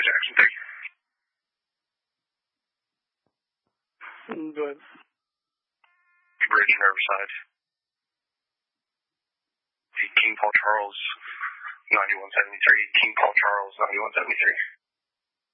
Jackson 3. Go ahead. Bridge and Riverside. The King Paul Charles 9173. King Paul Charles 9173.